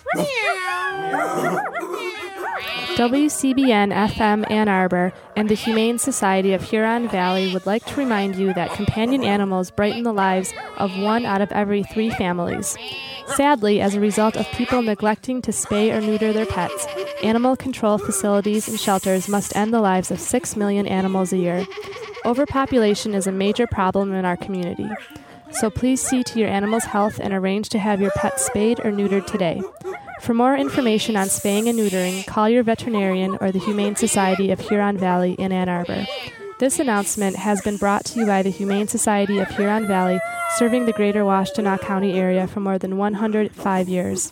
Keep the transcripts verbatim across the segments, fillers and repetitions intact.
W C B N F M Ann Arbor and the Humane Society of Huron Valley would like to remind you that companion animals brighten the lives of one out of every three families. Sadly, as a result of people neglecting to spay or neuter their pets, animal control facilities and shelters must end the lives of six million animals a year. Overpopulation is a major problem in our community. So please see to your animal's health and arrange to have your pet spayed or neutered today. For more information on spaying and neutering, call your veterinarian or the Humane Society of Huron Valley in Ann Arbor. This announcement has been brought to you by the Humane Society of Huron Valley, serving the greater Washtenaw County area for more than one hundred five years.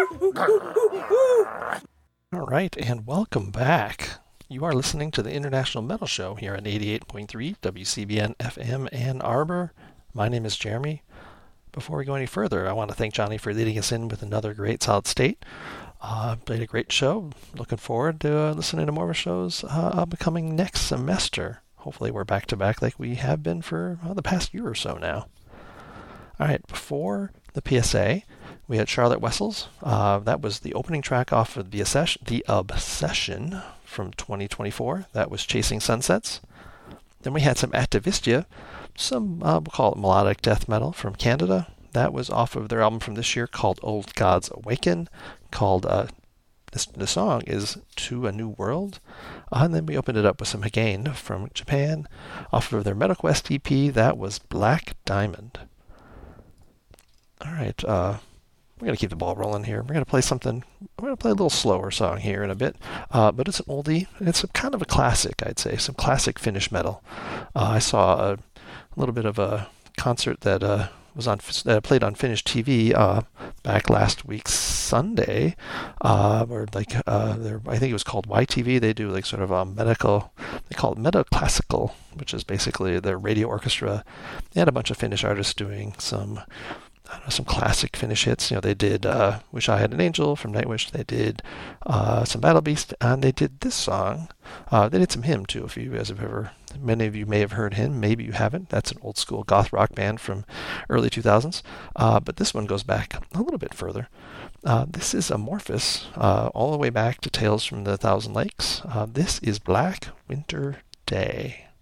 All right, and welcome back. You are listening to the International Metal Show here on eighty-eight point three W C B N F M Ann Arbor. My name is Jeremy. Before we go any further, I want to thank Johnny for leading us in with another great Solid State. Uh, played a great show. Looking forward to uh, listening to more of our shows uh, upcoming next semester. Hopefully we're back-to-back like we have been for uh, the past year or so now. All right, before the P S A, we had Charlotte Wessels. Uh, that was the opening track off of the Obsession, the Obsession from twenty twenty-four. That was Chasing Sunsets. Then we had some Atavistia, some, uh, we'll call it melodic death metal from Canada. That was off of their album from this year called Old Gods Awaken, called, uh, this, the song is To a New World. Uh, and then we opened it up with some Hagain from Japan, off of their MetaQuest E P. That was Black Diamond. All right, uh, we're going to keep the ball rolling here. We're going to play something, we're going to play a little slower song here in a bit, uh, but it's an oldie. It's a kind of a classic, I'd say, some classic Finnish metal. Uh, I saw a, a little bit of a concert that uh, was on that played on Finnish T V uh, back last week Sunday, uh, or like uh, I think it was called Y T V. They do like sort of a medical, they call it metaclassical, which is basically their radio orchestra. They had a bunch of Finnish artists doing some. I don't know, some classic Finnish hits. You know, they did uh, Wish I Had an Angel from Nightwish. They did uh, some Battle Beast, and they did this song. Uh, they did some Hymn, too, if you guys have ever, many of you may have heard Hymn. Maybe you haven't. That's an old school goth rock band from early two thousands. Uh, but this one goes back a little bit further. Uh, this is Amorphous, uh, all the way back to Tales from the Thousand Lakes. Uh, this is Black Winter Day.